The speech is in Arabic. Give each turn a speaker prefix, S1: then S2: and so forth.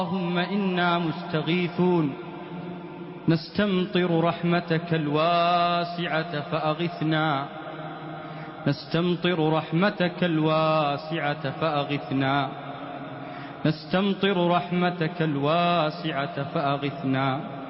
S1: اللهم إنا مستغيثون نستمطر رحمتك الواسعة فأغثنا، نستمطر رحمتك الواسعة فأغثنا، نستمطر رحمتك الواسعة فأغثنا.